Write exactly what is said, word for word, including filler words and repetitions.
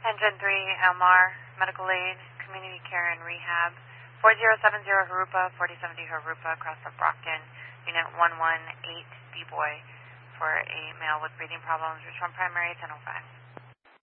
Engine three, Elmar, Medical Aid, Community Care and Rehab, four zero seven zero Harupa, forty seventy Harupa, across the Brockton, Unit one one eight, D-Boy, for a male with breathing problems, respond primary ten oh five.